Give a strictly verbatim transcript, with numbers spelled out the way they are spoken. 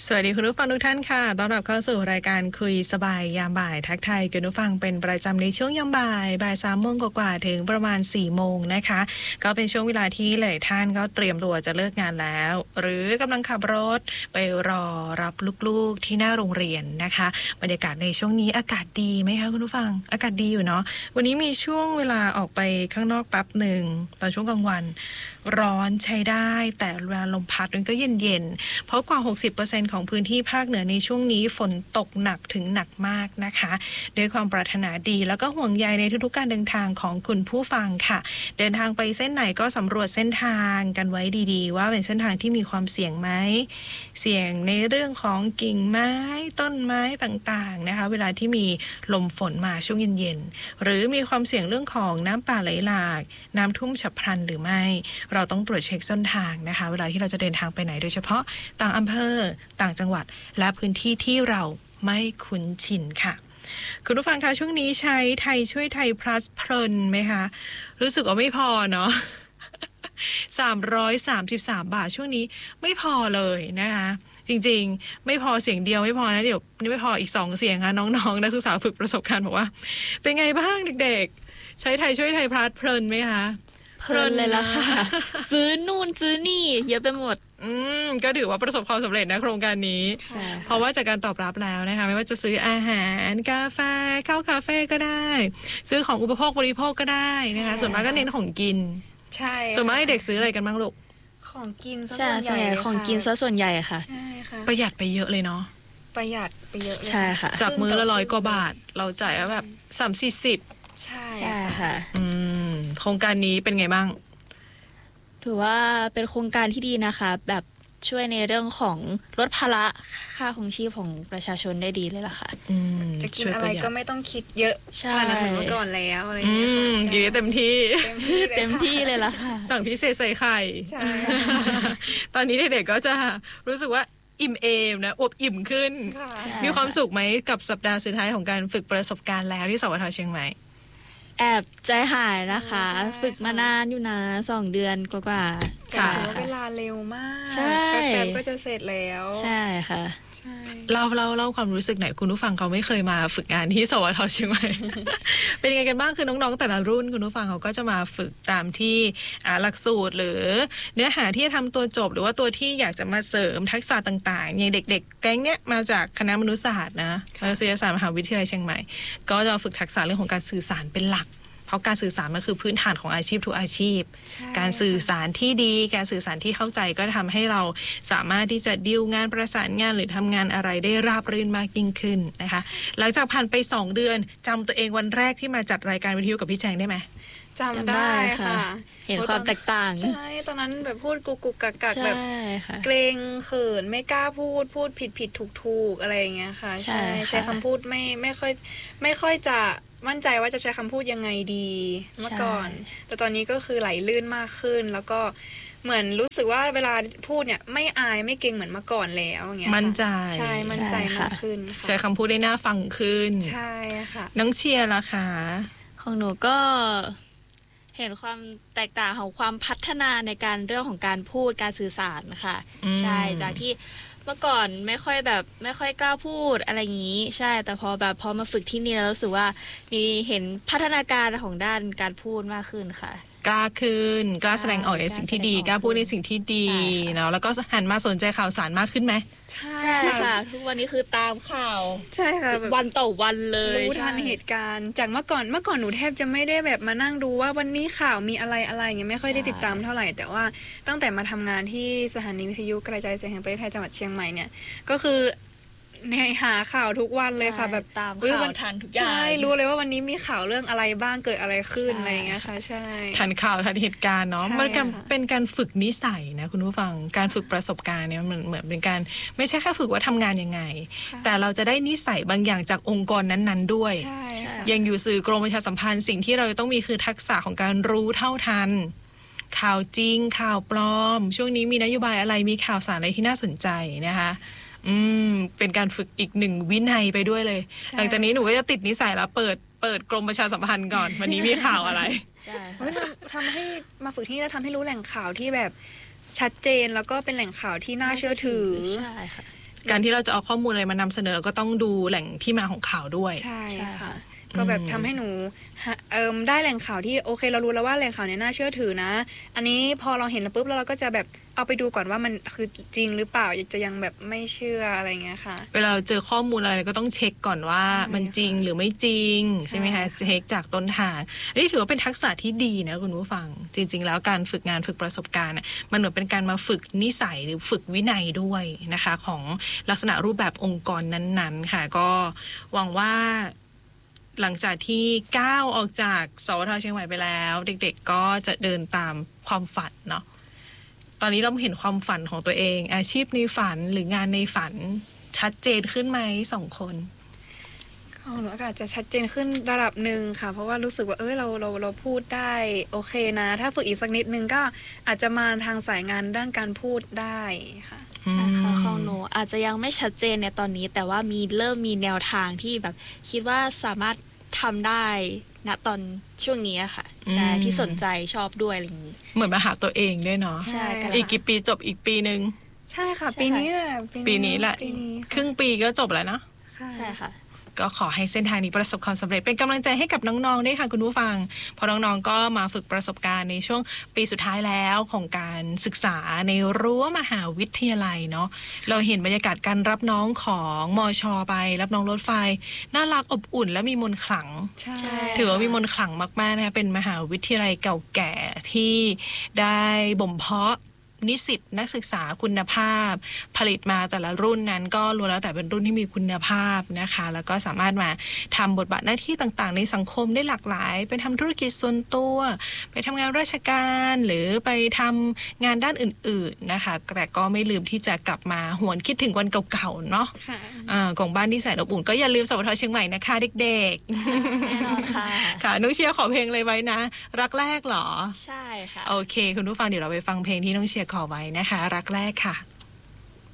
สวัสดีคุณผู้ฟังทุกท่านค่ะต้อนรับเข้าสู่รายการคุยสบายยามบ่ายทักทายคุณผู้ฟังเป็นประจำในช่วงยามบ่ายบ่ายสามโมงกว่าๆถึงประมาณสี่โมงนะคะก็เป็นช่วงเวลาที่หลายท่านก็เตรียมตัวจะเลิกงานแล้วหรือกำลังขับรถไปรอรับลูกๆที่หน้าโรงเรียนนะคะบรรยากาศในช่วงนี้อากาศดีไหมคะคุณผู้ฟังอากาศดีอยู่เนาะวันนี้มีช่วงเวลาออกไปข้างนอกแป๊บหนึ่งตอนช่วงกลางวันร้อนใช้ได้แต่เวลาลมพัดมันก็เย็นๆเพราะกว่า หกสิบเปอร์เซ็นต์ ของพื้นที่ภาคเหนือในช่วงนี้ฝนตกหนักถึงหนักมากนะคะด้วยความปรารถนาดีแล้วก็ห่วงใยในทุกๆการเดินทางของคุณผู้ฟังค่ะเดินทางไปเส้นไหนก็สำรวจเส้นทางกันไว้ดีๆว่าเป็นเส้นทางที่มีความเสี่ยงไหมเสี่ยงในเรื่องของกิ่งไม้ต้นไม้ต่างๆนะคะเวลาที่มีลมฝนมาช่วงเย็นๆหรือมีความเสี่ยงเรื่องของน้ำป่าไหลหลากน้ำท่วมฉับพลันหรือไม่เราต้องตรวจเช็คเส้นทางนะคะเวลาที่เราจะเดินทางไปไหนโดยเฉพาะต่างอำเภอต่างจังหวัดและพื้นที่ที่เราไม่คุ้นชินค่ะคุณผู้ฟังคะช่วงนี้ใช้ไทยช่วยไทย plus เพลินไหมคะรู้สึกว่าไม่พอเนาะ สามร้อยสามสิบสาม บาทช่วงนี้ไม่พอเลยนะคะจริงๆไม่พอเสียงเดียวไม่พอนะเดี๋ยวนี่ไม่พออีกสองเสียงค่ะน้องๆนักศึกษาฝึกประสบการณ์บอกว่าเป็นไงบ้างเด็กๆใช้ไทยช่วยไทย plus เพลินไหมคะเพลินเลยล่ะค่ะ ซื้อนู่นซื้อนี่เยอะไปหมดอืมก็ถือว่าประสบความสำเร็จนะโครงการนี้เพราะว่าจากการตอบรับแล้วนะคะไม่ว่าจะซื้ออาหารกาแฟเข้าคาเฟ่ก็ได้ซื้อของอุปโภคบริโภคก็ได้นะคะส่วนมากก็เน้นของกินใช่ส่วนมากเด็กซื้ออะไรกันบ้างลูกของกินซะส่วนใหญ่ของกินซะส่วนใหญ่ค่ะใช่ค่ะประหยัดไปเยอะเลยเนาะประหยัดไปเยอะเลยใช่ค่ะจากมื้อละร้อยกว่าบาทเราจ่ายแบบสามสี่สิบใช่ค่ะอืมโครงการนี้เป็นไงบ้างถือว่าเป็นโครงการที่ดีนะคะแบบช่วยในเรื่องของลดภาระค่าของชีพของประชาชนได้ดีเลยล่ะค่ะจะกินอะไรก็ไม่ต้องคิดเยอะใช่เหมือนเมื่อก่อนแล้วอะไรอย่างเงี้ยค่ะกินเต็มที่เต็มที่เลยล่ะค่ะสั่งพิเศษใส่ไข่ใช่ตอนนี้เด็กๆก็จะรู้สึกว่าอิ่มเอมนะอบอิ่มขึ้นมีความสุขไหมกับสัปดาห์สุดท้ายของการฝึกประสบการณ์แล้วที่สวทเชียงใหม่แอบใจหายนะคะฝึกมานานอยู่นะสองเดือนกว่าๆค่ะเวลาเร็วมากใช่แป๊บๆก็จะเสร็จแล้วใช่ค่ะใช่เล่าเล่าเล่าความรู้สึกหน่อยคุณผู้ฟังเขาไม่เคยมาฝึกงานที่สวทเชียงใหม่ เป็นยังไงกันบ้างคือน้องๆแต่ละรุ่นคุณผู้ฟังเขาก็จะมาฝึกตามที่หลักสูตรหรือเนื้อหาที่จะทำตัวจบหรือว่าตัวที่อยากจะมาเสริมทักษะต่างๆอย่างเด็กๆแก๊งเนี้ยมาจากคณะมนุษยศาสตร์นะมนุษยศาสตร์มหาวิทยาลัยเชียงใหม่ก็จะฝึกทักษะเรื่องของการสื่อสารเป็นหลักเพราะการสื่อสารมันคือพื้นฐานของอาชีพทุกอาชีพการสื่อสารที่ดีการสื่อสารที่เข้าใจก็ทำให้เราสามารถที่จะดีลงานประสานงานหรือทำงานอะไรได้ราบรื่นมากยิ่งขึ้นนะคะหลังจากผ่านไปสองเดือนจำตัวเองวันแรกที่มาจัดรายการวิทยุกับพี่แจงได้ไหมจำได้ค่ะเห็นความแตกต่างใช่ตอนนั้นแบบพูดกุกกุกกักกักแบบเกรงเขินไม่กล้าพูดพูดผิดผิดถูกถูกอะไรอย่างเงี้ยค่ะใช่ใช้คำพูดไม่ไม่ค่อยไม่ค่อยจะมั่นใจว่าจะใช้คำพูดยังไงดีเมื่อก่อนแต่ตอนนี้ก็คือไหลลื่นมากขึ้นแล้วก็เหมือนรู้สึกว่าเวลาพูดเนี่ยไม่อายไม่เกรงเหมือนเมื่อก่อนแล้วอย่างเงี้ยมั่นใจใช่มั่นใจมากขึ้นใช้คำพูดได้น่าฟังขึ้นใช่ค่ะน้องเชียร์ล่ะคะของหนูก็เห็นความแตกต่างของความพัฒนาในการเรื่องของการพูดการสื่อสารค่ะใช่จากที่เมื่อก่อนไม่ค่อยแบบไม่ค่อยกล้าพูดอะไรอย่างนี้ใช่แต่พอแบบพอมาฝึกที่นี่แล้วรู้สึกว่ามีเห็นพัฒนาการของด้านการพูดมากขึ้นค่ะกล้าขึ้นกล้าแสดงออกในสิ่งที่ดีกล้าพูดในสิ่งที่ดีเนาะแล้วก็หันมาสนใจข่าวสารมากขึ้นไหมใช่ค่ะทุกวันนี้คือตามข่าวใช่ค่ะวันต่อวันเลยรู้ทันเหตุการณ์จากเมื่อก่อนเมื่อก่อนหนูแทบจะไม่ได้แบบมานั่งดูว่าวันนี้ข่าวมีอะไรอะไรอย่างเงี้ยไม่ค่อยได้ติดตามเท่าไหร่แต่ว่าตั้งแต่มาทำงานที่สถานีวิทยุกระจายเสียงแห่งประเทศไทยจังหวัดเชียงใหม่เนี่ยก็คือในหาข่าวทุกวันเลยค่ะแบบตามข่าวทันทุกอย่างใช่รู้เลยว่าวันนี้มีข่าวเรื่องอะไรบ้างเกิดอะไรขึ้นอะไรอย่างเงี้ยค่ะใช่ทันข่าวทันเหตุการณ์เนาะมันเป็นการฝึกนิสัยนะคุณผู้ฟังการฝึกประสบการณ์เนี่ยมันเหมือนเป็นการไม่ใช่แค่ฝึกว่าทำงานยังไงแต่เราจะได้นิสัยบางอย่างจากองค์กรนั้นๆด้วยยังอยู่สื่อกรมประชาสัมพันธ์สิ่งที่เราต้องมีคือทักษะของการรู้เท่าทันข่าวจริงข่าวปลอมช่วงนี้มีนโยบายอะไรมีข่าวสารอะไรที่น่าสนใจนะคะอืมเป็นการฝึกอีกหนึ่งวินัยไปด้วยเลยหลังจากนี้หนูก็จะติดนิสัยแล้วเปิดเปิดกรมประชาสัมพันธ์ก่อนวันนี้มีข่าวอะไรใช่ทำทำให้มาฝึกที่นี่แล้วทำให้รู้แหล่งข่าวที่แบบชัดเจนแล้วก็เป็นแหล่งข่าวที่น่าเชื่อถือใช่ค่ะการที่เราจะเอาข้อมูลอะไรมานำเสนอเราก็ต้องดูแหล่งที่มาของข่าวด้วยใช่ค่ะก็แบบทำให้หนูเอิมได้แหล่งข่าวที่โอเคเรารู้แล้วว่าแหล่งข่าวเนี้ยน่าเชื่อถือนะอันนี้พอเราเห็นแล้วปุ๊บแล้วเราก็จะแบบเอาไปดูก่อนว่ามันคือจริงหรือเปล่าจะยังแบบไม่เชื่ออะไรเงี้ยค่ะเวลาเราเจอข้อมูลอะไรก็ต้องเช็คก่อนว่ามันจริงหรือไม่จริงใช่ไหมคะเช็คจากต้นทางนี่ถือว่าเป็นทักษะที่ดีนะคุณผู้ฟังจริงๆแล้วการฝึกงานฝึกประสบการณ์มันเหมือนเป็นการมาฝึกนิสัยหรือฝึกวินัยด้วยนะคะของลักษณะรูปแบบองค์กรนั้นๆค่ะก็หวังว่าหลังจากที่ก้าวออกจากสวทเชียงใหม่ไปแล้วเด็กๆก็จะเดินตามความฝันเนาะตอนนี้เราเห็นความฝันของตัวเองอาชีพในฝันหรืองานในฝันชัดเจนขึ้นไหมสองคนของหนูอาจจะชัดเจนขึ้นระดับหนึ่งค่ะเพราะว่ารู้สึกว่าเออเราเราเราพูดได้โอเคนะถ้าฝึกอีกสักนิดนึงก็อาจจะมาทางสายงานด้านการพูดได้ค่ะนะคะของหนูอาจจะยังไม่ชัดเจนในตอนนี้แต่ว่ามีเริ่มมีแนวทางที่แบบคิดว่าสามารถทำได้ณตอนช่วงนี้ค่ะใช่ที่สนใจชอบด้วยอะไรอย่างนี้เหมือนมาหาตัวเองด้วยเนาะใช่อีกกี่ปีจบอีกปีนึงใช่ค่ะปีนี้แหละปีนี้แหละครึ่งปีก็จบแล้วเนาะใช่ค่ะก็ขอให้เส้นทางนี้ประสบความสำเร็จเป็นกำลังใจให้กับน้องๆด้วยค่ะคุณผู้ฟังเพราะน้องๆก็มาฝึกประสบการณ์ในช่วงปีสุดท้ายแล้วของการศึกษาในรั้วมหาวิทยาลัยเนาะเราเห็นบรรยากาศการรับน้องของมช.ไปรับน้องรถไฟน่ารักอบอุ่นและมีมนต์ขลังถือว่ามีมนต์ขลังมากๆนะคะเป็นมหาวิทยาลัยเก่าแก่ที่ได้บ่มเพาะนิสิตนักศึกษาคุณภาพผลิตมาแต่ละรุ่นนั้นก็ล้วนแล้วแต่เป็นรุ่นที่มีคุณภาพนะคะแล้วก็สามารถมาทำบทบาทหน้าที่ต่างๆในสังคมได้หลากหลายไปทำธุรกิจส่วนตัวไปทำงานราชการหรือไปทำงานด้านอื่นๆนะคะแต่ก็ไม่ลืมที่จะกลับมาหวนคิดถึงวันเก่าๆเนาะของบ้านที่แสนอบอุ่นก็อย่าลืมสวทเชียงใหม่นะคะเด็กๆแน่นอนค่ะค่ะน้องเชียร์ขอเพลงเลยไว้นะรักแรกเหรอใช่ค่ะโอเคคุณผู้ฟังเดี๋ยวเราไปฟังเพลงที่น้องเชียร์ขอไว้นะคะรักแรกค่ะ